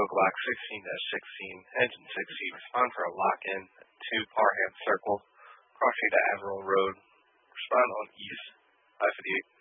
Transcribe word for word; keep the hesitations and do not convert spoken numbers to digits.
Glock sixteen sixteen, engine sixty, respond for a lock-in to Parham Circle, crossing the Averill Road. Respond on East five fifty-eight.